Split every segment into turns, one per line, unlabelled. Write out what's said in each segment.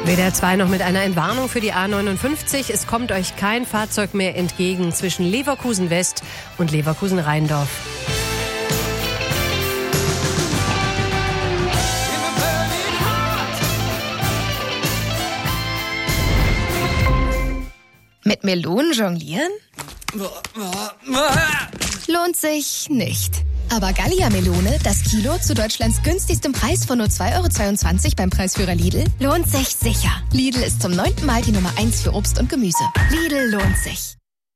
WDR 2 noch mit einer Entwarnung für die A59. Es kommt euch kein Fahrzeug mehr entgegen zwischen Leverkusen West und Leverkusen Rheindorf.
Mit Melonen jonglieren? Lohnt sich nicht. Aber Gallia-Melone, das Kilo zu Deutschlands günstigstem Preis von nur 2,22 € beim Preisführer Lidl, lohnt sich sicher. Lidl ist zum 9. Mal die Nummer 1 für Obst und Gemüse. Lidl lohnt sich.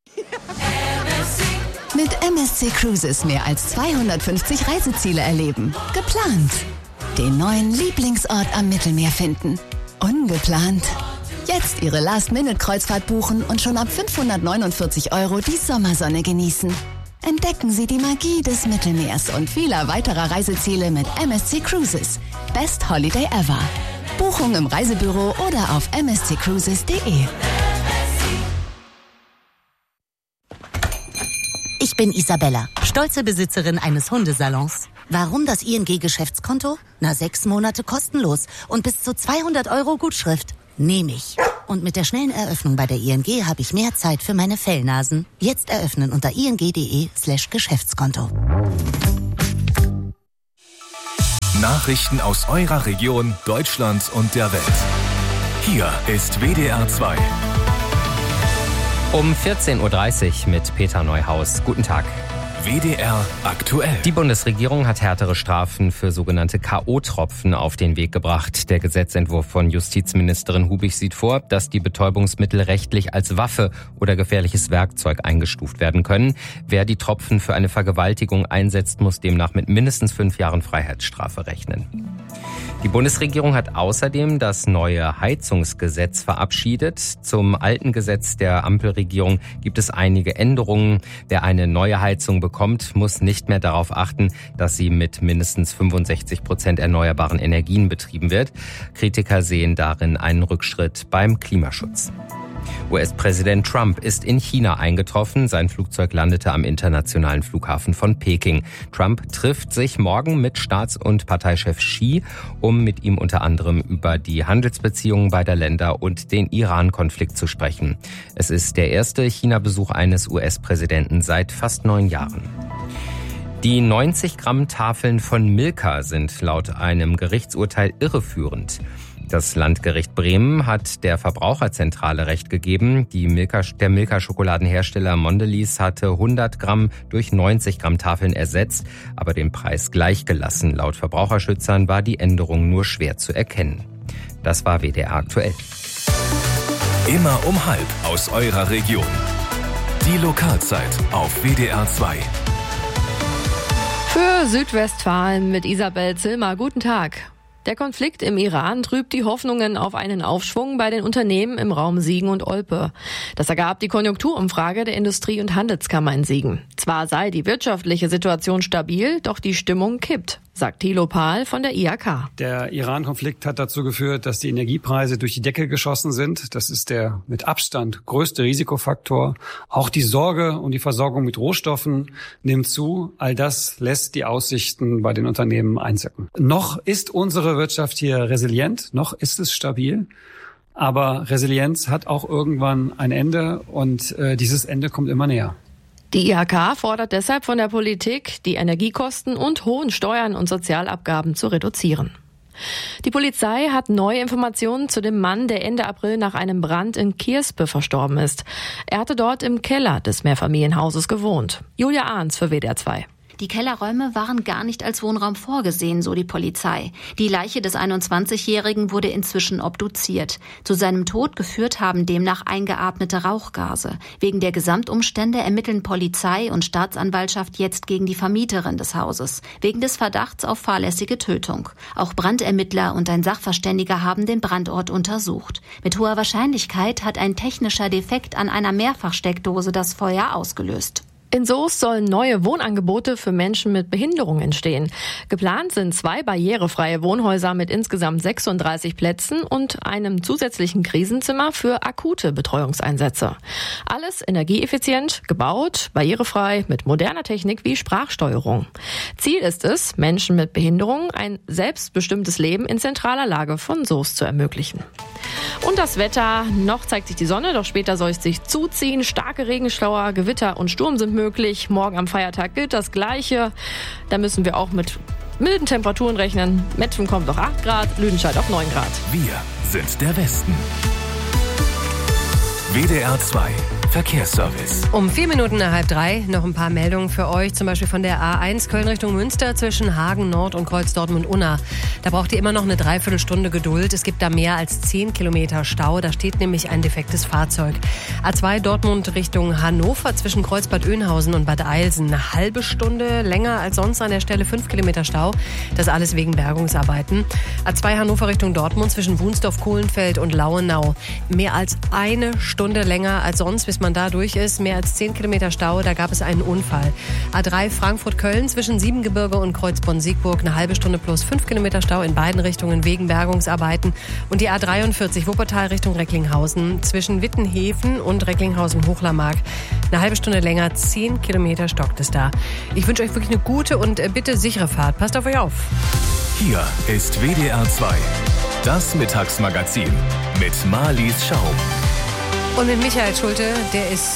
Mit MSC Cruises mehr als 250 Reiseziele erleben. Geplant. Den neuen Lieblingsort am Mittelmeer finden. Ungeplant. Jetzt Ihre Last-Minute-Kreuzfahrt buchen und schon ab 549 € die Sommersonne genießen. Entdecken Sie die Magie des Mittelmeers und vieler weiterer Reiseziele mit MSC Cruises. Best Holiday ever. Buchung im Reisebüro oder auf msccruises.de.
Ich bin Isabella, stolze Besitzerin eines Hundesalons. Warum das ING-Geschäftskonto? 6 Monate kostenlos und bis zu 200 € Gutschrift. Nehme ich. Und mit der schnellen Eröffnung bei der ING habe ich mehr Zeit für meine Fellnasen. Jetzt eröffnen unter ing.de/Geschäftskonto.
Nachrichten aus eurer Region, Deutschland und der Welt. Hier ist WDR 2.
Um 14.30 Uhr mit Peter Neuhaus. Guten Tag.
WDR aktuell.
Die Bundesregierung hat härtere Strafen für sogenannte K.O.-Tropfen auf den Weg gebracht. Der Gesetzentwurf von Justizministerin Hubig sieht vor, dass die Betäubungsmittel rechtlich als Waffe oder gefährliches Werkzeug eingestuft werden können. Wer die Tropfen für eine Vergewaltigung einsetzt, muss demnach mit mindestens 5 Jahren Freiheitsstrafe rechnen. Die Bundesregierung hat außerdem das neue Heizungsgesetz verabschiedet. Zum alten Gesetz der Ampelregierung gibt es einige Änderungen. Wer eine neue Heizung bekommt, muss nicht mehr darauf achten, dass sie mit mindestens 65% erneuerbaren Energien betrieben wird. Kritiker sehen darin einen Rückschritt beim Klimaschutz. US-Präsident Trump ist in China eingetroffen. Sein Flugzeug landete am internationalen Flughafen von Peking. Trump trifft sich morgen mit Staats- und Parteichef Xi, um mit ihm unter anderem über die Handelsbeziehungen beider Länder und den Iran-Konflikt zu sprechen. Es ist der erste China-Besuch eines US-Präsidenten seit fast 9 Jahren. Die 90-Gramm-Tafeln von Milka sind laut einem Gerichtsurteil irreführend. Das Landgericht Bremen hat der Verbraucherzentrale Recht gegeben. Der Milka-Schokoladenhersteller Mondelez hatte 100 Gramm durch 90 Gramm Tafeln ersetzt, aber den Preis gleich gelassen. Laut Verbraucherschützern war die Änderung nur schwer zu erkennen. Das war WDR aktuell.
Immer um 12:30 aus eurer Region. Die Lokalzeit auf WDR 2.
Für Südwestfalen mit Isabel Zillmer. Guten Tag. Der Konflikt im Iran trübt die Hoffnungen auf einen Aufschwung bei den Unternehmen im Raum Siegen und Olpe. Das ergab die Konjunkturumfrage der Industrie- und Handelskammer in Siegen. Zwar sei die wirtschaftliche Situation stabil, doch die Stimmung kippt, sagt Thilo Pahl von der IHK.
Der Iran-Konflikt hat dazu geführt, dass die Energiepreise durch die Decke geschossen sind. Das ist der mit Abstand größte Risikofaktor. Auch die Sorge um die Versorgung mit Rohstoffen nimmt zu. All das lässt die Aussichten bei den Unternehmen einsacken. Noch ist unsere Wirtschaft hier resilient, noch ist es stabil. Aber Resilienz hat auch irgendwann ein Ende und dieses Ende kommt immer näher.
Die IHK fordert deshalb von der Politik, die Energiekosten und hohen Steuern und Sozialabgaben zu reduzieren. Die Polizei hat neue Informationen zu dem Mann, der Ende April nach einem Brand in Kierspe verstorben ist. Er hatte dort im Keller des Mehrfamilienhauses gewohnt. Julia Ahns für WDR 2.
Die Kellerräume waren gar nicht als Wohnraum vorgesehen, so die Polizei. Die Leiche des 21-Jährigen wurde inzwischen obduziert. Zu seinem Tod geführt haben demnach eingeatmete Rauchgase. Wegen der Gesamtumstände ermitteln Polizei und Staatsanwaltschaft jetzt gegen die Vermieterin des Hauses, wegen des Verdachts auf fahrlässige Tötung. Auch Brandermittler und ein Sachverständiger haben den Brandort untersucht. Mit hoher Wahrscheinlichkeit hat ein technischer Defekt an einer Mehrfachsteckdose das Feuer ausgelöst.
In Soest sollen neue Wohnangebote für Menschen mit Behinderung entstehen. Geplant sind 2 barrierefreie Wohnhäuser mit insgesamt 36 Plätzen und einem zusätzlichen Krisenzimmer für akute Betreuungseinsätze. Alles energieeffizient, gebaut, barrierefrei, mit moderner Technik wie Sprachsteuerung. Ziel ist es, Menschen mit Behinderung ein selbstbestimmtes Leben in zentraler Lage von Soest zu ermöglichen. Und das Wetter, noch zeigt sich die Sonne, doch später soll es sich zuziehen. Starke Regenschauer, Gewitter und Sturm sind möglich. Morgen am Feiertag gilt das Gleiche. Da müssen wir auch mit milden Temperaturen rechnen. Mettmann kommt auf 8 Grad, Lüdenscheid auf 9 Grad.
Wir sind der Westen. WDR 2 Verkehrsservice.
Um 4 Minuten nach 2:30 noch ein paar Meldungen für euch, zum Beispiel von der A1 Köln Richtung Münster zwischen Hagen Nord und Kreuz Dortmund-Unna. Da braucht ihr immer noch eine Dreiviertelstunde Geduld. Es gibt da mehr als 10 Kilometer Stau. Da steht nämlich ein defektes Fahrzeug. A2 Dortmund Richtung Hannover zwischen Kreuz Bad Oeynhausen und Bad Eilsen. Eine halbe Stunde länger als sonst an der Stelle, 5 Kilometer Stau. Das alles wegen Bergungsarbeiten. A2 Hannover Richtung Dortmund zwischen Wunsdorf, Kohlenfeld und Lauenau. Mehr als eine Stunde länger als sonst, bis man da durch ist. Mehr als 10 Kilometer Stau, da gab es einen Unfall. A3 Frankfurt-Köln zwischen Siebengebirge und Kreuz Bonn-Siegburg. Eine halbe Stunde plus 5 Kilometer Stau in beiden Richtungen wegen Bergungsarbeiten. Und die A43 Wuppertal Richtung Recklinghausen zwischen Wittenhäfen und Recklinghausen-Hochlermark. Eine halbe Stunde länger, 10 Kilometer stockt es da. Ich wünsche euch wirklich eine gute und bitte sichere Fahrt. Passt auf euch auf.
Hier ist WDR 2, das Mittagsmagazin mit Marlies Schaub.
Und mit Michael Schulte, der ist